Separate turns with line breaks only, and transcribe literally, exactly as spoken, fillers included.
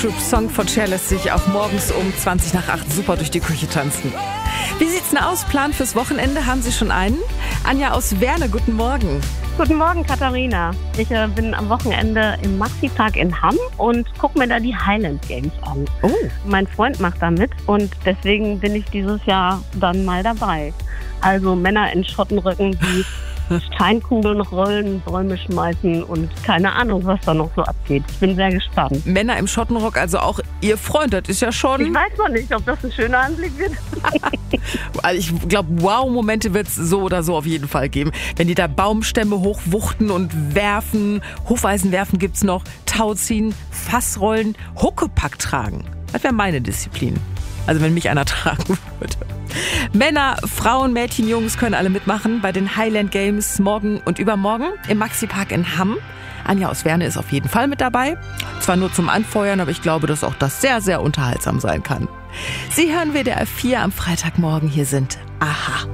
Troop Song von Cher lässt sich auch morgens um zwanzig nach acht super durch die Küche tanzen. Wie sieht's denn aus? Plan fürs Wochenende? Haben Sie schon einen? Anja aus Werne, guten Morgen.
Guten Morgen, Katharina. Ich äh, bin am Wochenende im Maxi-Park in Hamm und gucke mir da die Highland Games an.
Oh.
Mein Freund macht da mit und deswegen bin ich dieses Jahr dann mal dabei. Also Männer in Schottenröcken, die Steinkugeln rollen, Bäume schmeißen und keine Ahnung, was da noch so abgeht. Ich bin sehr gespannt.
Männer im Schottenrock, also auch Ihr Freund, das ist ja schon...
Ich weiß noch nicht, ob das ein schöner Anblick wird.
Also ich glaube, Wow-Momente wird es so oder so auf jeden Fall geben. Wenn die da Baumstämme hochwuchten und werfen, Hufeisen werfen gibt's noch, Tau ziehen, Fassrollen, Huckepack tragen. Das wäre meine Disziplin. Also wenn mich einer tragen würde. Männer, Frauen, Mädchen, Jungs können alle mitmachen bei den Highland Games morgen und übermorgen im Maxi-Park in Hamm. Anja aus Werne ist auf jeden Fall mit dabei. Zwar nur zum Anfeuern, aber ich glaube, dass auch das sehr, sehr unterhaltsam sein kann. Sie hören W D R vier am Freitagmorgen. Hier sind Aha.